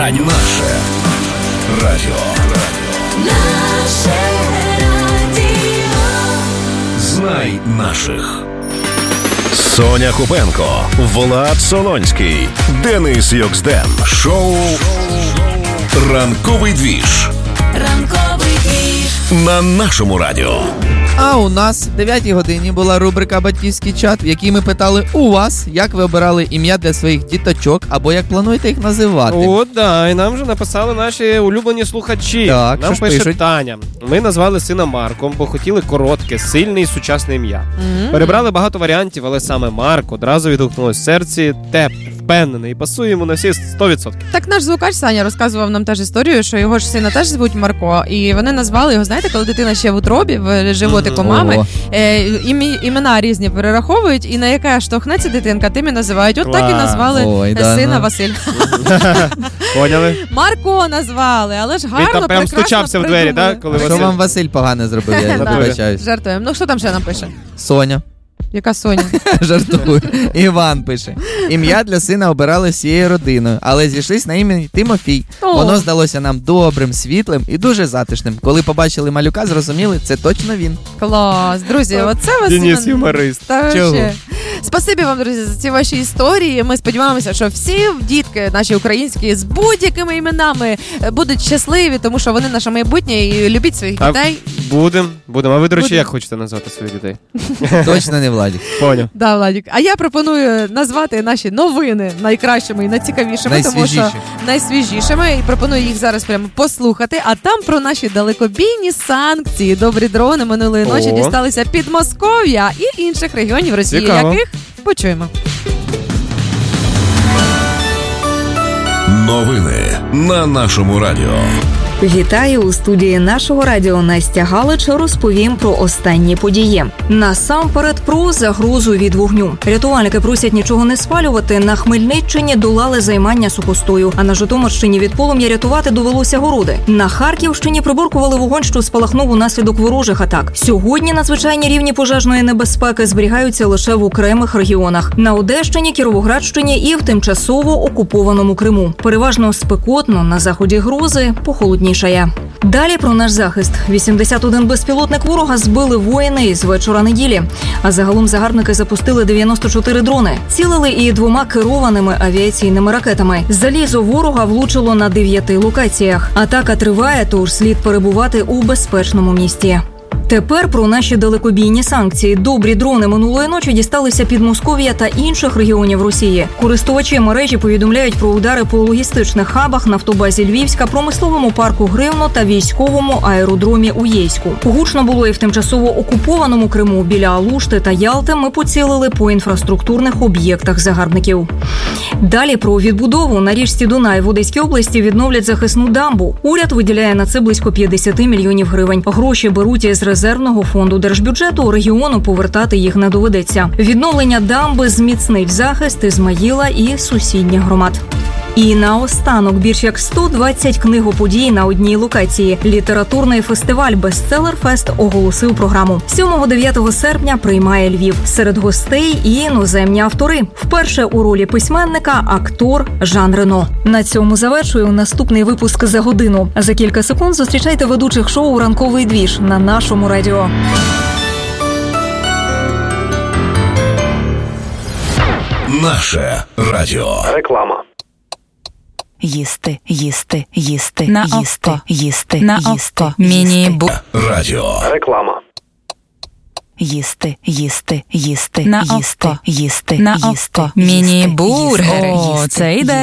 радіо. Наше радіо. Наше радіо. Знай наших. Соня Купенко, Влад Солонський, Денис Йоксден. Шоу «Ранковий двіж». Ранковий двіж. На нашому радіо. А у нас в 9-й годині була рубрика «Батьківський чат», в якій ми питали у вас, як ви обирали ім'я для своїх діточок, або як плануєте їх називати. О, да, і нам вже написали наші улюблені слухачі. Так, нам що пише пишуть? Таня. Ми назвали сина Марком, бо хотіли коротке, сильне і сучасне ім'я. Перебрали багато варіантів, але саме Марк одразу відгукнулось в серці. Впевнений, і пасує йому на всі 100%. Так наш звукач Саня розказував нам теж історію, що його ж сина теж звуть Марко, і вони назвали його, знаєте, коли дитина ще в утробі, в животику мами, імена різні перераховують, і на яке штовхнеться дитинка, тим і називають. От так і назвали сина Василь. Поняли? Марко назвали, але ж гарно, Він там прям стучався в двері, так? Коли Що вам Василь погане зробив, я вибачаюсь. Жартуємо. Ну, що там ще нам пише? Соня. Яка Соня? Жартую. Іван пише. Ім'я для сина обирали всією родиною, але зійшлись на ім'я Тимофій. Воно здалося нам добрим, світлим і дуже затишним. Коли побачили малюка, зрозуміли, це точно він. Клас. Друзі, оце вас... Денис юморист. Чого? Спасибі вам, друзі, за ці ваші історії. Ми сподіваємося, що всі дітки наші українські з будь-якими іменами будуть щасливі, тому що вони наше майбутнє, і любіть своїх дітей. Будемо. А ви, до речі, як хочете назвати своїх дітей? Точно не Владик. Поняв. Да, Владик. А я пропоную назвати наші новини найкращими і найцікавішими, тому що найсвіжішими. І пропоную їх зараз прямо послухати. А там про наші далекобійні санкції. Добрі дрони минулої ночі дісталися Підмосков'я і інших регіонів Росії. Цікаво. Яких? Почуємо. Новини на нашому радіо. Вітаю у студії нашого радіо. Настя Галич розповім про останні події. Насамперед про загрозу від вогню. Рятувальники просять нічого не спалювати. На Хмельниччині долали займання сухостою, а на Житомирщині від полум'я рятувати довелося городи. На Харківщині приборкували вогонь, що спалахнув унаслідок ворожих атак. Сьогодні надзвичайні рівні пожежної небезпеки зберігаються лише в окремих регіонах. На Одещині, Кіровоградщині і в тимчасово окупованому Криму. Переважно спекотно, на заході грози, похолодніше. Далі про наш захист. 81 безпілотник ворога збили воїни із вечора неділі. А загалом загарбники запустили 94 дрони. Цілили і 2 керованими авіаційними ракетами. Залізо ворога влучило на 9 локаціях. Атака триває, тож слід перебувати у безпечному місці. Тепер про наші далекобійні санкції. Добрі дрони минулої ночі дісталися Підмосков'я та інших регіонів Росії. Користувачі мережі повідомляють про удари по логістичних хабах, нафтобазі Львівська, промисловому парку Гривно та військовому аеродромі у Єйську. Гучно було і в тимчасово окупованому Криму. Біля Алушти та Ялти ми поцілили по інфраструктурних об'єктах загарбників. Далі про відбудову. На річці Дунай в Одеській області відновлять захисну дамбу. Уряд виділяє на це близько 50 мільйонів гривень. Гроші беруть із резервного фонду держбюджету, регіону повертати їх не доведеться. Відновлення дамби зміцнить захист Ізмаїла і сусідніх громад. І наостанок більш як 120 книгоподій на одній локації. Літературний фестиваль «Бестселер-фест» оголосив програму. 7-9 серпня приймає Львів. Серед гостей і іноземні автори. Вперше у ролі письменника актор Жан Рено. На цьому завершую наступний випуск за годину. За кілька секунд зустрічайте ведучих шоу «Ранковий двіж» на нашому радіо. Наше радіо. Реклама. Їсти, їсти, їсти, На їсти, око. їсти, На їсти, око. їсти. Міні-бу. Радіо. Реклама. Їсти, їсти, їсти, На їсти, око. їсти, На їсти, око. їсти, Міні-бургер. їсти, О, їсти, це ідея.